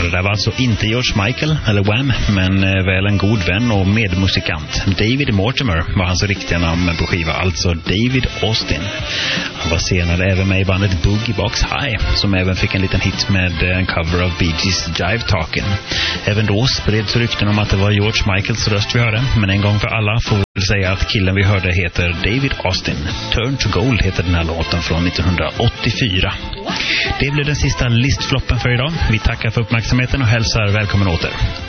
det där var alltså inte George Michael eller Wham, men väl en god vän och medmusikant. David Mortimer var hans riktiga namn på skiva, alltså David Austin. Han var senare även med i bandet Boogie Box High, som även fick en liten hit med en cover av Bee Gees Jive Talkin'. Även då spreds rykten om att det var George Michaels röst vi hörde, men en gång för alla får vi säga att killen vi hörde heter David Austin. Turn to Gold heter den här låten från 1984. Det blev den sista listfloppen för idag. Vi tackar för uppmärksamheten och hälsar välkommen åter.